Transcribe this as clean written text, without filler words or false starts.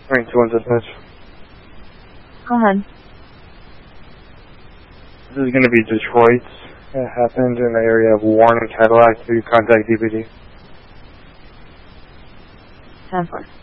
Marine 2-1 dispatch. Go ahead. This is going to be Detroit. It happened in the area of Warren and Cadillac. Do you contact DPD? 10-4.